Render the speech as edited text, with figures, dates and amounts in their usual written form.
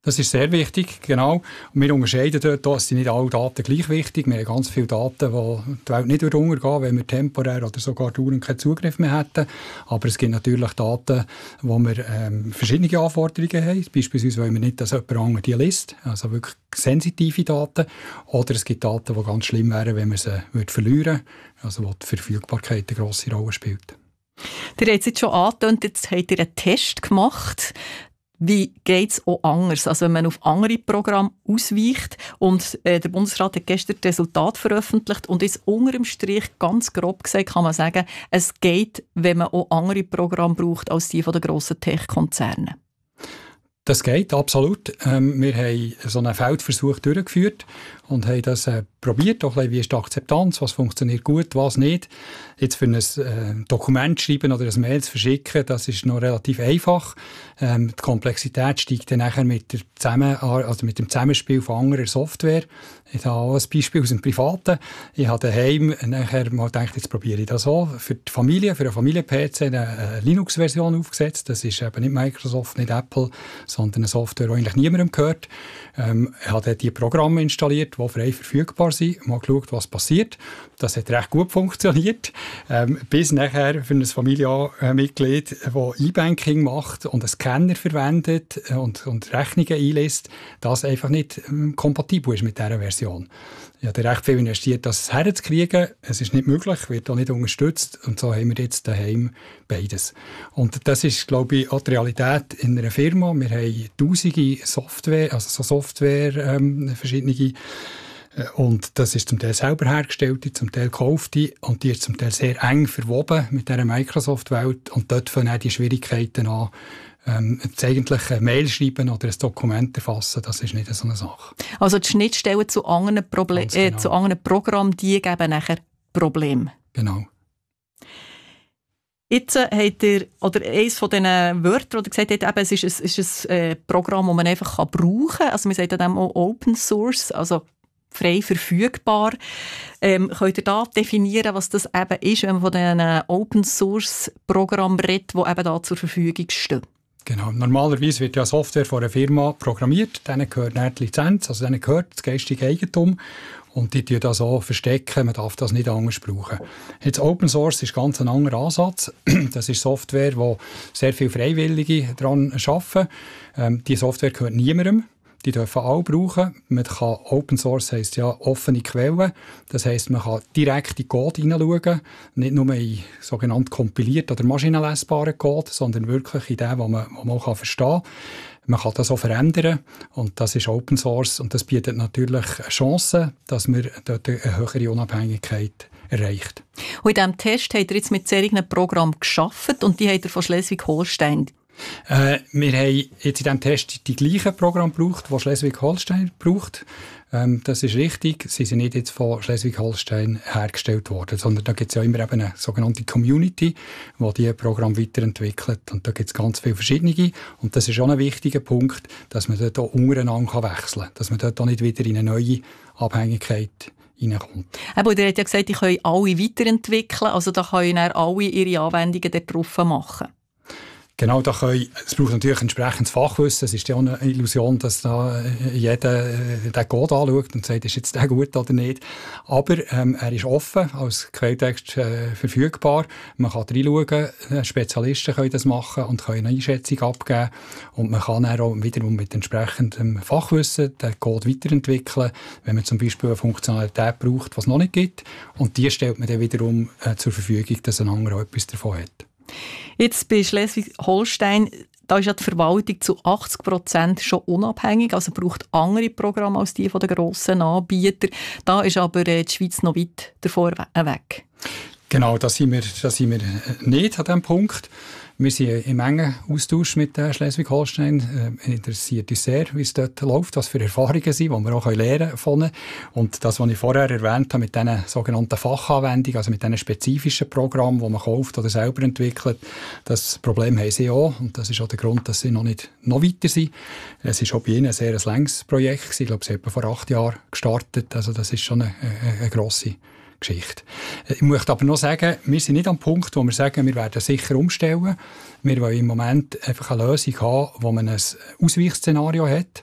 Das ist sehr wichtig, genau. Und wir unterscheiden dort, es sind nicht alle Daten gleich wichtig. Wir haben ganz viele Daten, die Welt nicht untergehen, wenn wir temporär oder sogar dauernd keinen Zugriff mehr hätten. Aber es gibt natürlich Daten, wo wir verschiedene Anforderungen haben. Beispielsweise wollen wir nicht, dass jemand anderes die liest, also wirklich sensitive Daten. Oder es gibt Daten, die ganz schlimm wären, wenn wir sie verlieren würden, also wo die Verfügbarkeit eine grosse Rolle spielt. Ihr habt es jetzt schon angetönt, jetzt habt ihr einen Test gemacht. Wie geht es auch anders? Also wenn man auf andere Programme ausweicht und der Bundesrat hat gestern das Resultat veröffentlicht und jetzt unter dem Strich ganz grob gesagt kann man sagen, es geht, wenn man auch andere Programme braucht als die von den grossen Tech-Konzernen. Das geht, absolut. Wir haben so einen Feldversuch durchgeführt und haben das probiert, auch wie ist die Akzeptanz, was funktioniert gut, was nicht. Jetzt für ein Dokument schreiben oder ein Mail zu verschicken, das ist noch relativ einfach. Die Komplexität steigt dann nachher mit dem Zusammenspiel von anderer Software. Ich habe auch ein Beispiel aus dem Privaten. Ich habe daheim nachher mal gedacht, jetzt probiere ich das auch. Für die Familie, für einen Familien-PC eine Linux-Version aufgesetzt. Das ist eben nicht Microsoft, nicht Apple, sondern eine Software, die eigentlich niemandem gehört. Ich habe die Programme installiert, die frei verfügbar sind. Mal geschaut, was passiert. Das hat recht gut funktioniert. Bis nachher für ein Familienmitglied, das E-Banking macht und einen Scanner verwendet und Rechnungen einliest, das einfach nicht kompatibel ist mit dieser Version. Ich habe recht viel investiert, das herzukriegen. Es ist nicht möglich, wird auch nicht unterstützt. Und so haben wir jetzt daheim beides. Und das ist, glaube ich, auch die Realität in einer Firma. Wir haben tausende Software, also so Software, verschiedene. Und das ist zum Teil selber hergestellte, zum Teil gekaufte. Und die ist zum Teil sehr eng verwoben mit dieser Microsoft-Welt. Und dort fangen auch die Schwierigkeiten an. Jetzt eigentlich eine Mail schreiben oder ein Dokument erfassen, das ist nicht so eine Sache. Also die Schnittstellen zu anderen, genau. Zu anderen Programmen, die geben nachher Probleme. Genau. Jetzt habt ihr, oder eines von diesen Wörtern, oder gesagt habt, eben, es ist ein Programm, das man einfach brauchen kann. Also man sagt dem auch Open Source, also frei verfügbar. Könnt ihr da definieren, was das eben ist, wenn man von diesen Open Source Programmen redet, die eben da zur Verfügung stehen? Genau. Normalerweise wird ja Software von einer Firma programmiert, denen gehört nicht die Lizenz, also denen gehört das geistige Eigentum und die das auch verstecken, man darf das nicht anders brauchen. Jetzt Open Source ist ganz ein anderer Ansatz. Das ist Software, wo sehr viele Freiwillige daran arbeiten. Die Software gehört niemandem. Die dürfen alle brauchen. Man kann, Open Source heisst ja offene Quellen. Das heisst, man kann direkt in den Code hineinschauen. Nicht nur in sogenannt kompiliert oder maschinenlesbaren Code, sondern wirklich in den, was man verstehen kann. Man kann das auch verändern. Und das ist Open Source. Und das bietet natürlich Chancen, dass man dort eine höhere Unabhängigkeit erreicht. Und in diesem Test habt ihr jetzt mit solchen Programmen gearbeitet und die habt ihr von Schleswig-Holstein. Wir haben jetzt in diesem Test die gleichen Programme gebraucht, die Schleswig-Holstein braucht. Das ist richtig. Sie sind nicht jetzt von Schleswig-Holstein hergestellt worden, sondern da gibt es ja immer eben eine sogenannte Community, die diese Programme weiterentwickelt. Und da gibt es ganz viele verschiedene. Und das ist auch ein wichtiger Punkt, dass man dort auch untereinander wechseln kann. Dass man dort auch nicht wieder in eine neue Abhängigkeit reinkommt. Aber ihr habt ja gesagt, die können alle weiterentwickeln. Also da können alle ihre Anwendungen darauf machen. Genau, es braucht natürlich entsprechendes Fachwissen. Es ist ja auch eine Illusion, dass da jeder den Code anschaut und sagt, ist jetzt der gut oder nicht. Aber er ist offen, als Quelltext verfügbar. Man kann reinschauen, Spezialisten können das machen und können eine Einschätzung abgeben. Und man kann dann auch wiederum mit entsprechendem Fachwissen den Code weiterentwickeln, wenn man zum Beispiel eine Funktionalität braucht, die es noch nicht gibt. Und die stellt man dann wiederum zur Verfügung, dass ein anderer etwas davon hat. Jetzt bei Schleswig-Holstein, da ist ja die Verwaltung zu 80% schon unabhängig, also braucht andere Programme als die von den grossen Anbietern. Da ist aber die Schweiz noch weit davor weg. Genau, da sind wir nicht an diesem Punkt. Wir sind im engen Austausch mit Schleswig-Holstein. Interessiert uns sehr, wie es dort läuft, was für Erfahrungen sind, die wir auch lernen können. Und das, was ich vorher erwähnt habe, mit diesen sogenannten Fachanwendungen, also mit diesen spezifischen Programmen, die man kauft oder selber entwickelt, das Problem haben sie auch. Und das ist auch der Grund, dass sie noch weiter sind. Es ist auch bei ihnen ein sehr langes Projekt. Ich glaube, sie haben vor 8 Jahren gestartet. Also das ist schon eine grosse Geschichte. Ich möchte aber noch sagen, wir sind nicht am Punkt, wo wir sagen, wir werden sicher umstellen. Wir wollen im Moment einfach eine Lösung haben, wo man ein Ausweichszenario hat.